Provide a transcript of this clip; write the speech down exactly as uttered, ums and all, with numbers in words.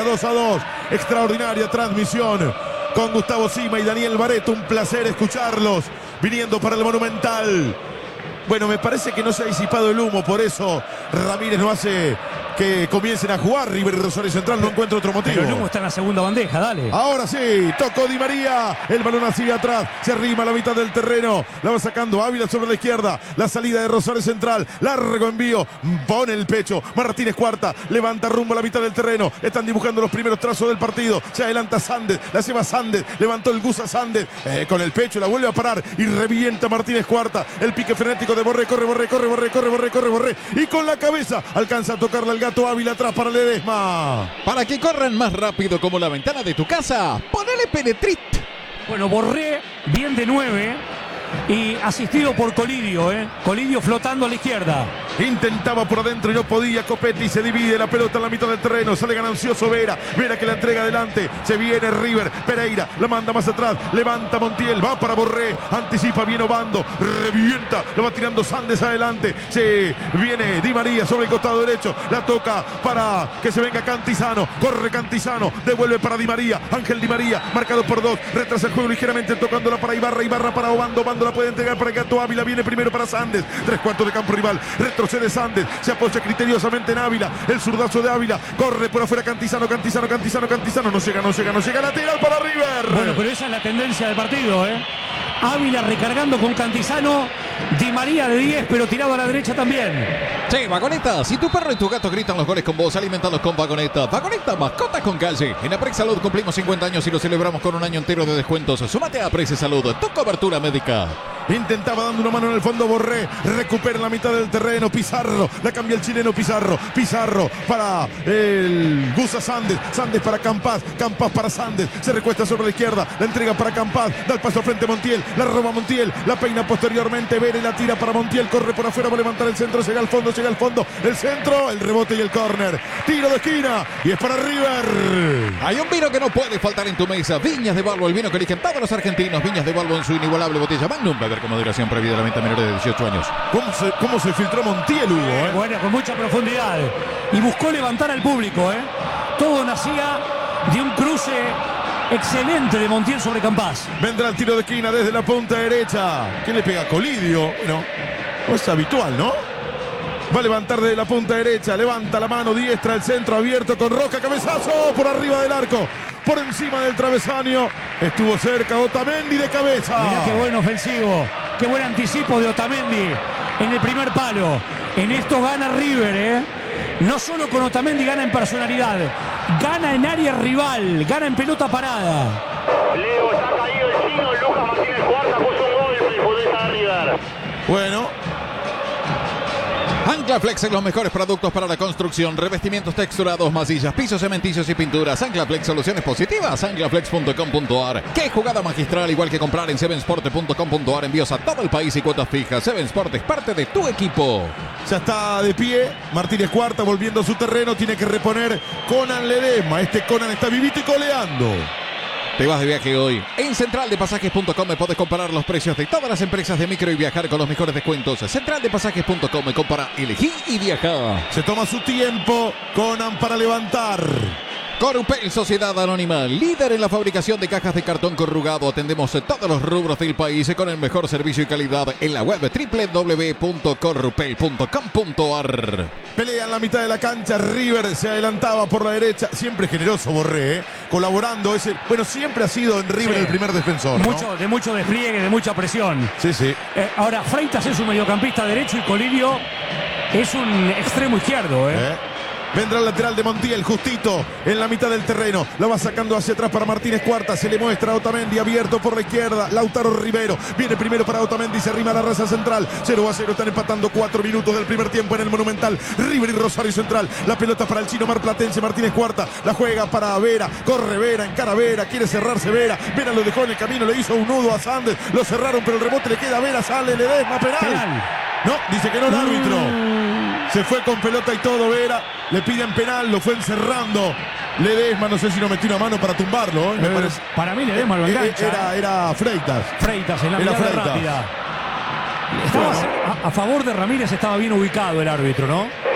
Boca dos a dos. Extraordinaria transmisión con Gustavo Sima y Daniel Bareto. Un placer escucharlos viniendo para el Monumental. Bueno, me parece que no se ha disipado el humo, por eso Ramírez no hace que comiencen a jugar River y Rosario Central, no encuentro otro motivo. Pero el humo está en la segunda bandeja, dale. Ahora sí, tocó Di María, el balón hacia atrás, se arrima a la mitad del terreno, la va sacando Ávila sobre la izquierda, la salida de Rosario Central, largo envío, pone el pecho, Martínez Cuarta, levanta rumbo a la mitad del terreno, están dibujando los primeros trazos del partido, se adelanta Sández, la lleva Sández, levantó el Gusa Sández, eh, con el pecho la vuelve a parar y revienta Martínez Cuarta, el pique frenético de Borré, corre, Borré, corre, Borré, corre, Borré, corre, Borré, y con la cabeza alcanza a tocarle al Gato Ávila atrás para Ledesma. Para que corran más rápido como la ventana de tu casa, ponele Penetrit. Bueno, Borré bien de nueve y asistido por Colidio, ¿eh? Colidio flotando a la izquierda. Intentaba por adentro y no podía. Copetti se divide la pelota en la mitad del terreno. Sale ganancioso Vera. Vera que la entrega adelante. Se viene River. Pereira la manda más atrás. Levanta Montiel. Va para Borré. Anticipa bien Obando. Revienta. Lo va tirando Sández adelante. Se viene Di María sobre el costado derecho. La toca para que se venga Cantizano. Corre Cantizano. Devuelve para Di María. Ángel Di María. Marcado por dos. Retrasa el juego ligeramente tocándola para Ibarra. Ibarra para Obando. Obando la puede entregar para el Gato Ávila. Viene primero para Sández. Tres cuartos de campo rival. Retrocede Sández. Se apoya criteriosamente en Ávila. El zurdazo de Ávila. Corre por afuera Cantizano. Cantizano. Cantizano. Cantizano. No llega, no llega, no llega. Lateral para River. Bueno, pero esa es la tendencia del partido, ¿eh? Ávila recargando con Cantizano. Di María de diez, pero tirado a la derecha también. Sí, Vagoneta. Si tu perro y tu gato gritan los goles con vos, alimentalos con Vagoneta. Vagoneta, mascotas con calle. En Aprex Salud cumplimos cincuenta años y lo celebramos con un año entero de descuentos. Súmate a Aprex Salud, tu cobertura médica. Intentaba dando una mano en el fondo Borré. Recupera la mitad del terreno. Pizarro. La cambia el chileno Pizarro. Pizarro para el Gusa Sández. Sández para Campaz. Campaz para Sández. Se recuesta sobre la izquierda. La entrega para Campaz. Da el paso frente a Montiel. La roba Montiel. La peina posteriormente. Vera y la tira para Montiel. Corre por afuera. Va a levantar el centro. Llega al fondo. Llega al fondo. El centro. El rebote y el córner. Tiro de esquina. Y es para River. Hay un vino que no puede faltar en tu mesa. Viñas de Balbo. El vino que eligen todos los argentinos. Viñas de Balbo en su inigualable botella Magnum. Beber con moderación previa de la venta menores de dieciocho años. ¿Cómo se, cómo se filtró Montiel, Hugo? Eh? Bueno, con mucha profundidad. Y buscó levantar al público, ¿eh? Todo nacía de un cruce excelente de Montiel sobre Campaz. Vendrá el tiro de esquina desde la punta derecha. ¿Quién le pega? Colidio. Bueno, no es habitual, ¿no? Va a levantar desde la punta derecha. Levanta la mano diestra, el centro abierto con Roca. Cabezazo por arriba del arco. Por encima del travesaño. Estuvo cerca Otamendi de cabeza. Mirá qué buen ofensivo. Qué buen anticipo de Otamendi en el primer palo. En esto gana River, ¿eh? No solo con Otamendi gana en personalidad. Gana en área rival. Gana en pelota parada. Leo, está caído el chino. Lucas Martínez Cuarta puso un gol y futbolista de River. Bueno. Anclaflex en los mejores productos para la construcción, revestimientos texturados, masillas, pisos cementicios y pinturas. Anclaflex, soluciones positivas. Anclaflex punto com punto a r. Qué jugada magistral, igual que comprar en seven sport punto com punto a r. Envíos a todo el país y cuotas fijas. seven Sport es parte de tu equipo. Ya está de pie Martínez Cuarta volviendo a su terreno. Tiene que reponer Conan Ledesma. Este Conan está vivito y coleando. Te vas de viaje hoy. En central de pasajes punto com me podés comparar los precios de todas las empresas de micro y viajar con los mejores descuentos. central de pasajes punto com me compara, elegí y viaja. Se toma su tiempo Conan para levantar. Corupel, Sociedad Anónima, líder en la fabricación de cajas de cartón corrugado. Atendemos todos los rubros del país con el mejor servicio y calidad en la web doble u doble u doble u punto corupel punto com punto a r. Pelea en la mitad de la cancha. River se adelantaba por la derecha. Siempre generoso Borré, ¿eh? Colaborando. Ese, bueno, siempre ha sido en River sí. el primer defensor, ¿no? Mucho, de mucho despliegue, de mucha presión. Sí, sí. Eh, ahora, Freitas es un mediocampista derecho y Colidio es un extremo izquierdo, ¿eh? ¿Eh? Vendrá el lateral de Montiel, justito en la mitad del terreno. La va sacando hacia atrás para Martínez Cuarta. Se le muestra a Otamendi abierto por la izquierda. Lautaro Rivero viene primero para Otamendi. Se arrima a la raza central. cero a cero. Están empatando cuatro minutos del primer tiempo en el Monumental. River y Rosario Central. La pelota para el chino marplatense. Martínez Cuarta la juega para Vera. Corre Vera, encara Vera. Quiere cerrarse Vera. Vera lo dejó en el camino. Le hizo un nudo a Sández. Lo cerraron, pero el rebote le queda a Vera. Sale Ledesma. Penal. Penal. No, dice que no el árbitro. Se fue con pelota y todo Vera. Le piden penal, lo fue encerrando Ledesma, no sé si no metió una mano para tumbarlo, ¿eh? Me eh, parece. Para mí Ledesma lo engancha. Era, era Freitas. Freitas en la era mirada Freitas. rápida. Estaba, a, a favor de Ramírez estaba bien ubicado el árbitro, ¿no?